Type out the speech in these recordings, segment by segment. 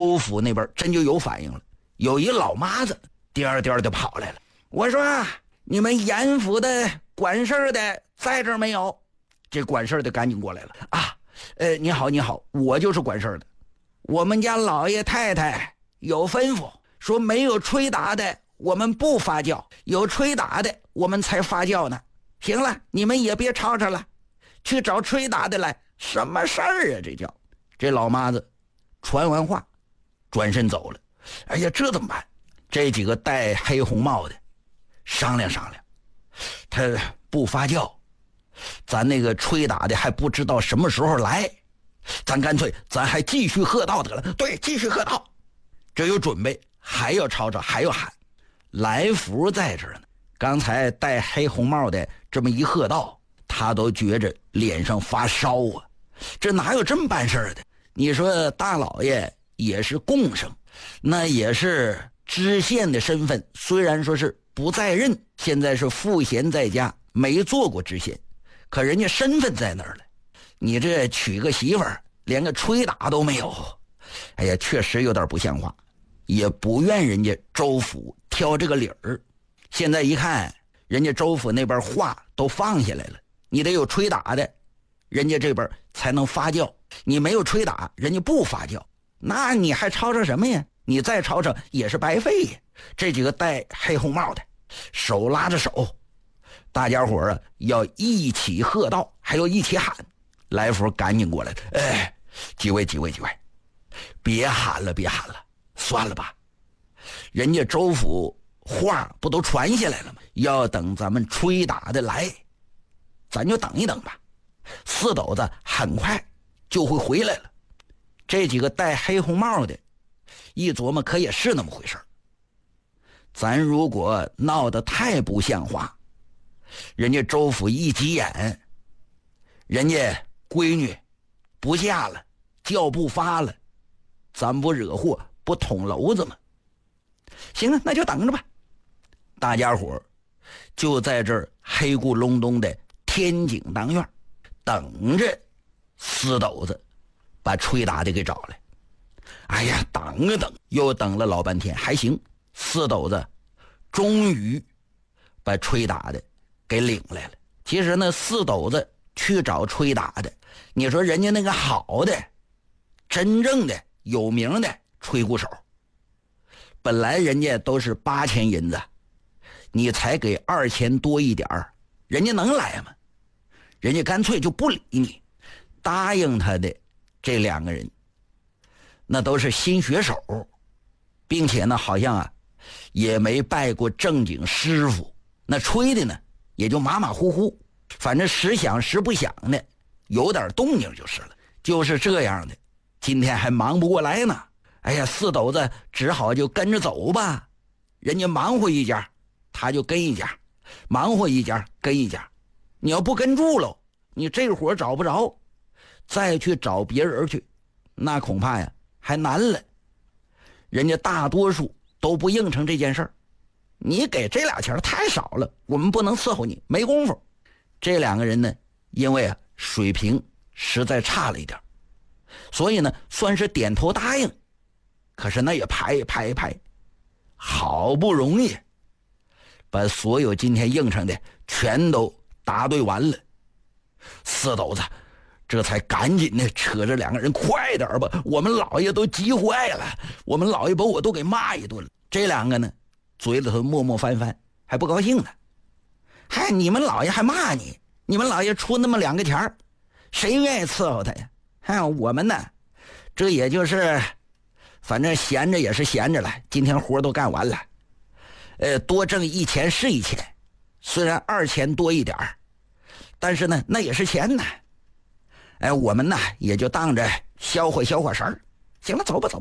州府那边真就有反应了，有一老妈子颠颠的跑来了。我说你们严府的管事的在这儿没有？这管事的赶紧过来了啊，你好你好，我就是管事的。我们家老爷太太有吩咐，说没有吹打的我们不发酵，有吹打的我们才发酵呢。行了，你们也别吵吵了，去找吹打的来。什么事儿啊？这叫这老妈子传完话转身走了。哎呀，这怎么办？这几个戴黑红帽的商量商量，他不发酵，咱那个吹打的还不知道什么时候来，咱干脆咱还继续喝道得了。对，继续喝道。这有准备，还要吵吵，还要喊。来福在这儿呢，刚才戴黑红帽的这么一喝道，他都觉着脸上发烧啊。这哪有这么办事的？你说大老爷也是贡生，那也是知县的身份，虽然说是不在任，现在是赋闲在家，没做过知县，可人家身份在那儿了。你这娶个媳妇儿连个吹打都没有，哎呀，确实有点不像话，也不愿人家州府挑这个理儿。现在一看人家州府那边话都放下来了，你得有吹打的，人家这边才能发酵，你没有吹打，人家不发酵，那你还吵吵什么呀？你再吵吵也是白费呀。这几个戴黑红帽的手拉着手，大家伙儿要一起喝道，还要一起喊。来福赶紧过来，几位，别喊了，算了吧。人家州府话不都传下来了吗？要等咱们吹打的来，咱就等一等吧。四斗子很快就会回来了。这几个戴黑红帽的一琢磨，可也是那么回事。咱如果闹得太不像话，人家州府一急眼，人家闺女不嫁了，轿不发了，咱不惹祸不捅娄子吗？行啊，那就等着吧。大家伙就在这儿黑咕隆咚的天井当院等着四斗子把吹打的给找来。哎呀，等啊等，又等了老半天还行，四斗子终于把吹打的给领来了。其实呢，四斗子去找吹打的，你说人家那个好的真正的有名的吹鼓手，本来人家都是8000银子，你才给2000多一点儿，人家能来吗？人家干脆就不理你。答应他的这2个人那都是新学手，并且呢好像也没拜过正经师傅，那吹的呢也就马马虎虎，反正时响时不响的，有点动静就是了。就是这样的，今天还忙不过来呢。哎呀，四斗子只好就跟着走吧。人家忙活一家他就跟一家，忙活一家跟一家。你要不跟住喽，你这活找不着，再去找别人去，那恐怕呀还难了。人家大多数都不应承这件事儿，你给这俩钱太少了，我们不能伺候你，没工夫。这2个人呢，因为水平实在差了一点，所以呢算是点头答应。可是那也排，好不容易把所有今天应承的全都答对完了，四斗子这才赶紧的扯着2个人，快点吧，我们老爷都急坏了，我们老爷把我都给骂一顿了。这2个呢嘴里头磨磨翻翻，还不高兴呢。嗨，你们老爷还骂你，你们老爷出那么2个钱，谁愿意伺候他呀？嗨，我们呢这也就是反正闲着也是闲着了，今天活都干完了，多挣1000是1000，虽然2000多一点，但是呢那也是钱呢。我们呢也就当着消化消化神儿。行了，走吧。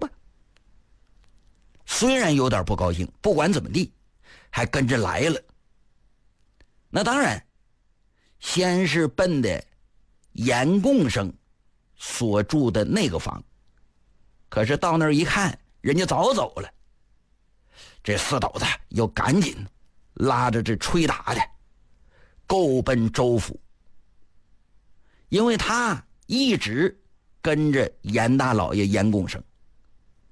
虽然有点不高兴，不管怎么地还跟着来了。那当然先是奔的严贡生所住的那个房，可是到那儿一看人家早走了。这四斗子又赶紧拉着这吹打的够奔州府，因为他一直跟着严大老爷严贡生，